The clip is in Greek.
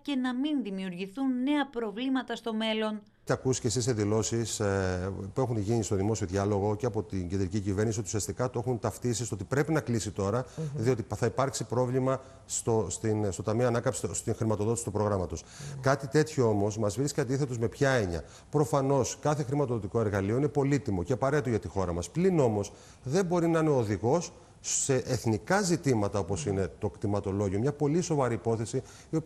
και να μην δημιουργηθούν νέα προβλήματα στο μέλλον. Ακούσει και εσείς σε δηλώσεις που έχουν γίνει στο δημόσιο διάλογο και από την κεντρική κυβέρνηση ότι ουσιαστικά το έχουν ταυτίσει στο ότι πρέπει να κλείσει τώρα, διότι θα υπάρξει πρόβλημα στο Ταμείο Ανάκαμψης, στην χρηματοδότηση του προγράμματος. Κάτι τέτοιο όμως μας βρίσκει αντίθετος με ποια έννοια? Προφανώς κάθε χρηματοδοτικό εργαλείο είναι πολύτιμο και απαραίτητο για τη χώρα μας. Πλην όμως δεν μπορεί να είναι οδηγός σε εθνικά ζητήματα όπως είναι το κτηματολόγιο. Μια πολύ σοβαρή υπόθεση.